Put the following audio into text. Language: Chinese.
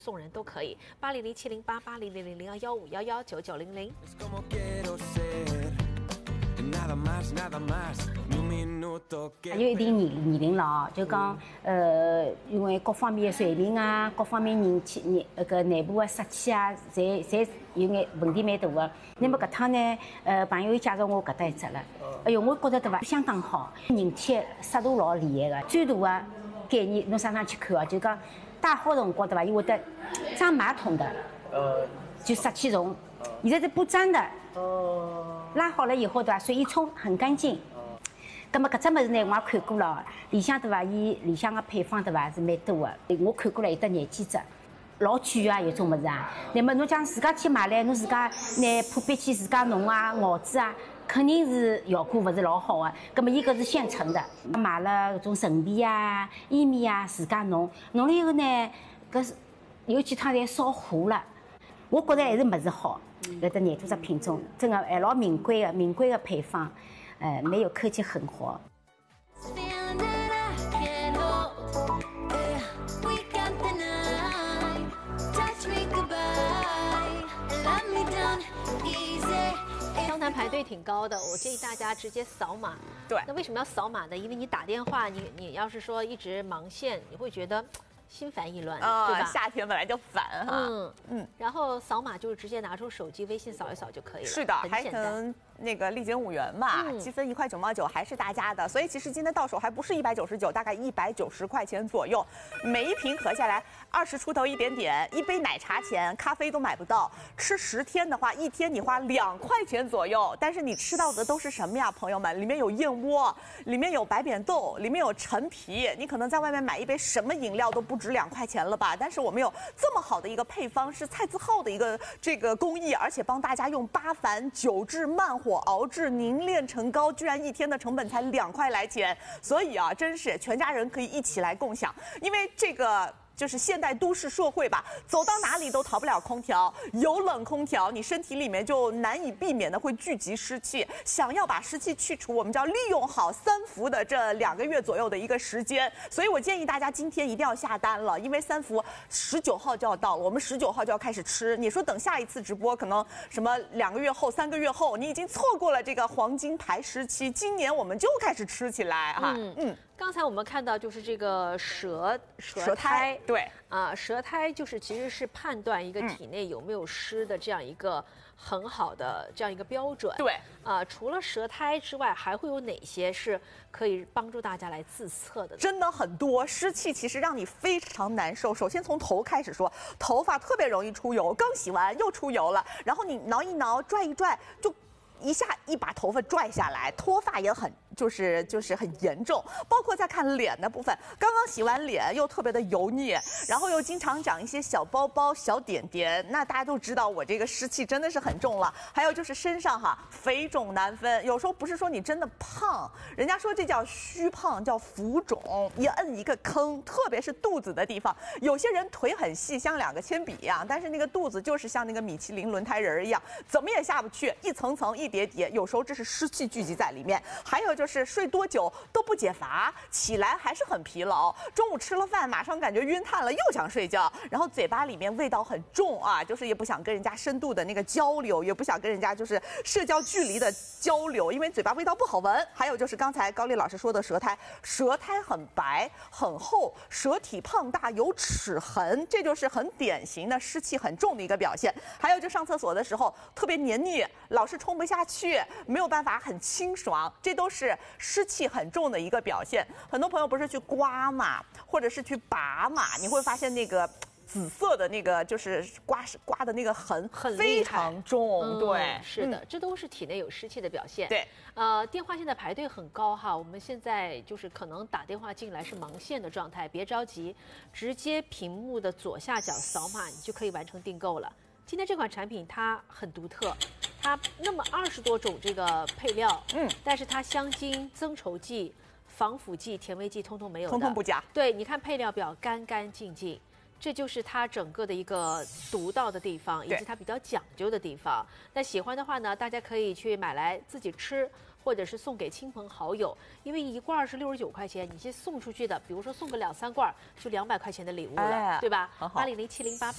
送人都可以，800-708-8000-11511999900。 还有一定年龄了啊，就讲因为各方面的水平啊，各方面人气内部的杀气啊，侪有眼问题蛮大的。那么搿趟呢，朋友介绍我搿搭一只了，哎哟，我觉得对伐，相当好，人体杀毒老厉害的。最大的概念，侬上去看啊，就讲打好辰光对伐，伊会得装马桶的，就杀气虫，现在是不粘的。拉好了以后对伐，水一冲很干净。咁么搿只物事呢，我也看过了，里向对伐，伊里向个配方对伐是蛮多的，我看过了有得廿几只，老贵啊，有种物事啊。那么侬讲自家去买来，侬自家拿破壁去自家弄啊、熬制啊，肯定是效果勿是老好的。咁么伊搿是现成的，买了搿种陈皮啊、薏米啊，自家弄了以后呢，搿是有几趟侪烧糊了。我觉得还是物事好，搿只廿多只品种，真的还老名贵的配方。没有科技很活。 湘潭排队挺高的，我建议大家直接扫码。 对， 那为什么要扫码呢？因为你打电话，你要是说一直忙线，你会觉得心烦意乱，对吧？ 夏天本来就烦哈。 然后扫码就是直接拿出手机微信扫一扫就可以了。 是的，还能那个立减5元嘛，积分1块9毛9还是大家的，所以其实今天到手还不是199，大概190块钱左右，每一瓶合下来20出头一点点，一杯奶茶钱，咖啡都买不到。吃10天的话，一天你花2块钱左右，但是你吃到的都是什么呀，朋友们？里面有燕窝，里面有白扁豆，里面有陈皮，你可能在外面买一杯什么饮料都不值2块钱了吧？但是我们有这么好的一个配方，是蔡字号的一个这个工艺，而且帮大家用8返9制慢火熬制凝炼成膏，居然一天的成本才2块来钱，所以啊，真是全家人可以一起来共享，因为这个。就是现代都市社会吧，走到哪里都逃不了空调，有冷空调，你身体里面就难以避免的会聚集湿气。想要把湿气去除，我们就要利用好3伏的这2个月左右的一个时间。所以我建议大家今天一定要下单了，因为3伏19号就要到了，我们19号就要开始吃。你说等下一次直播，可能什么2个月后、3个月后，你已经错过了这个黄金排湿期。今年我们就开始吃起来哈。 刚才我们看到就是这个舌苔， 对啊，舌苔就是其实是判断一个体内有没有湿的这样一个很好的这样一个标准。 对啊，除了舌苔之外，还会有哪些是可以帮助大家来自测的呢？ 真的很多，湿气其实让你非常难受。首先从头开始说，头发特别容易出油，刚洗完又出油了，然后你挠一挠、拽一拽，就一把头发拽下来，脱发也很就是很严重。包括再看脸的部分，刚刚洗完脸又特别的油腻，然后又经常长一些小包包、小点点，那大家都知道我这个湿气真的是很重了。还有就是身上哈，肥肿难分，有时候不是说你真的胖，人家说这叫虚胖，叫浮肿，一摁一个坑，特别是肚子的地方，有些人腿很细，像2个铅笔一样，但是那个肚子就是像那个米其林轮胎人一样，怎么也下不去，一层层一叠叠，有时候这是湿气聚集在里面。还有就是睡多久都不解乏，起来还是很疲劳，中午吃了饭马上感觉晕碳了，又想睡觉，然后嘴巴里面味道很重啊，就是也不想跟人家深度的那个交流，也不想跟人家就是社交距离的交流，因为嘴巴味道不好闻。还有就是刚才高丽老师说的舌苔很白很厚，舌体胖大有齿痕，这就是很典型的湿气很重的一个表现。还有就上厕所的时候特别黏腻，老是冲不下去，没有办法很清爽，这都是湿气很重的一个表现。很多朋友不是去刮嘛，或者是去拔嘛，你会发现那个紫色的那个就是刮的那个痕很非常重。对， 是的，这都是体内有湿气的表现。 对， 电话现在排队很高哈，我们现在就是可能打电话进来是忙线的状态，别着急，直接屏幕的左下角扫码，你就可以完成订购了。今天这款产品它很独特，它那么20多种这个配料，但是它香精、增稠剂、防腐剂、甜味剂通通没有的， 通通不加。 对，你看配料表干干净净，这就是它整个的一个独到的地方，以及它比较讲究的地方。那喜欢的话呢，大家可以去买来自己吃，或者是送给亲朋好友，因为一罐是69块钱，你去送出去的，比如说送个2、3罐，就200块钱的礼物了，对吧？800-708。